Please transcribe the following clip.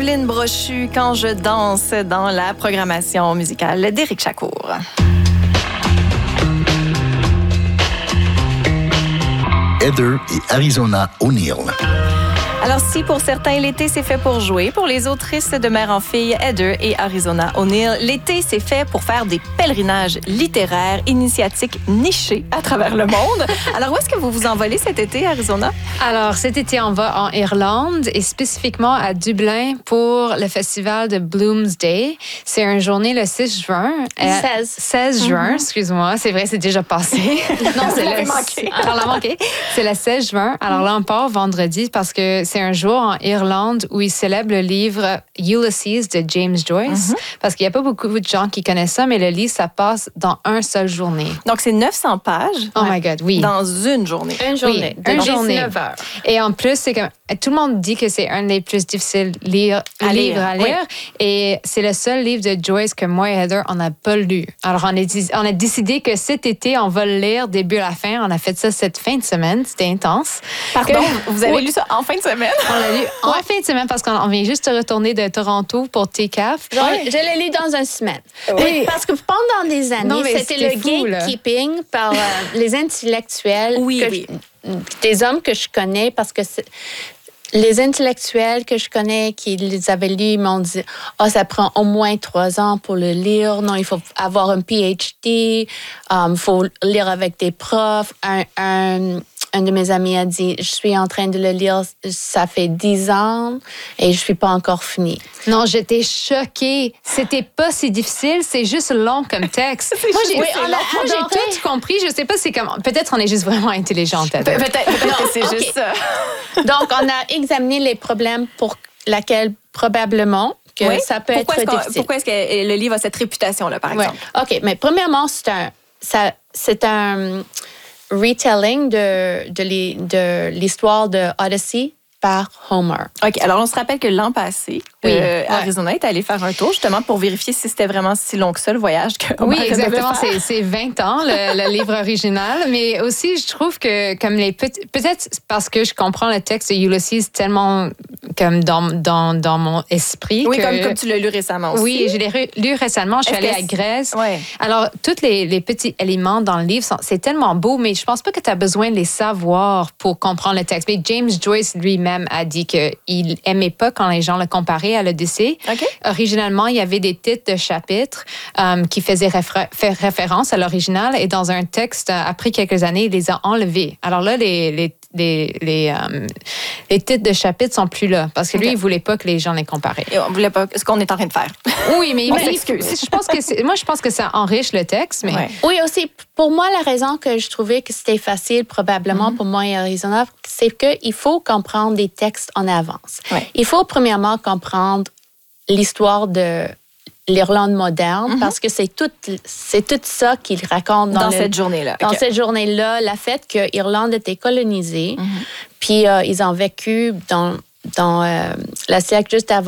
Evelyne Brochu quand je danse dans la programmation musicale d'Éric Chacour. Heather et Arizona O'Neill. Alors, si pour certains, l'été, c'est fait pour jouer, pour les autrices de mère en fille, Heather et Arizona O'Neill, l'été, c'est fait pour faire des pèlerinages littéraires, initiatiques nichés à travers le monde. Alors, où est-ce que vous vous envolez cet été, Arizona? Alors, cet été, on va en Irlande et spécifiquement à Dublin pour le festival de Bloomsday. C'est une journée le 6 juin. 16 juin, excuse-moi. C'est vrai, c'est déjà passé. Non, c'est le manqué. Alors, l'a manqué. C'est le 16 juin. Alors là, on part vendredi parce que c'est un jour en Irlande où ils célèbrent le livre Ulysses de James Joyce. Parce qu'il n'y a pas beaucoup de gens qui connaissent ça, mais le livre, ça passe dans une seule journée. Donc, c'est 900 pages. Oh my God, oui. Dans une journée. Une journée. Oui, une journée. 19 heures. Et en plus, c'est comme tout le monde dit que c'est un des plus difficiles livres à lire. Oui. Et c'est le seul livre de Joyce que moi et Heather, on n'a pas lu. Alors, on a décidé que cet été, on va le lire début à la fin. On a fait ça cette fin de semaine. C'était intense. Pardon, vous avez lu ça en fin de semaine? On l'a lu en fin de semaine parce qu'on vient juste de retourner de Toronto pour TCAF. Je l'ai lu dans une semaine. Oui. Parce que pendant des années, Non, mais c'était le fou, là. gatekeeping par les intellectuels. Oui. Des hommes que je connais, parce que les intellectuels que je connais qui les avaient lus m'ont dit « ça prend au moins 3 ans pour le lire. Non, il faut avoir un PhD. Il faut lire avec des profs. » Un de mes amis a dit « Je suis en train de le lire, ça fait 10 ans et je suis pas encore fini. » Non, j'étais choquée. C'était pas si difficile, c'est juste long comme texte. Moi, j'ai tout compris. Je sais pas, c'est comme... Peut-être on est juste vraiment intelligente. Peut-être que c'est juste ça. Donc, on a examiné les problèmes pour lesquels probablement que ça peut être difficile. Pourquoi est-ce que le livre a cette réputation-là, par exemple? OK, mais premièrement, c'est un retelling de l'histoire de Odyssey par Homer. OK, alors on se rappelle que l'an passé, Arizona est allé faire un tour justement pour vérifier si c'était vraiment si long que ça, le voyage que Homer devait exactement. faire. C'est 20 ans, le livre original. Mais aussi, je trouve que comme peut-être parce que je comprends le texte de Ulysses tellement comme dans mon esprit. Oui, comme tu l'as lu récemment aussi. Oui, je l'ai lu récemment. Je suis allée à Grèce. Ouais. Alors, tous les petits éléments dans le livre, c'est tellement beau, mais je pense pas que tu as besoin de les savoir pour comprendre le texte. Mais James Joyce lui-même a dit qu'il aimait pas quand les gens le comparaient à l'Odyssée. Okay. Originalement, il y avait des titres de chapitres qui faisaient référence à l'original et dans un texte, après quelques années, il les a enlevés. Alors là, les titres de chapitres sont plus là parce que lui, il voulait pas que les gens les comparaient. Et on voulait pas ce qu'on est en train de faire. Oui, mais je pense que ça enrichit le texte. Mais... Ouais. Oui, aussi, pour moi, la raison que je trouvais que c'était facile, probablement pour moi et Arizona, c'est qu'il faut comprendre des textes en avance. Ouais. Il faut premièrement comprendre l'histoire de l'Irlande moderne, parce que c'est tout ça qu'il raconte dans cette journée-là. Dans cette journée-là, le fait que l'Irlande était colonisée, puis ils ont vécu dans le siècle juste avant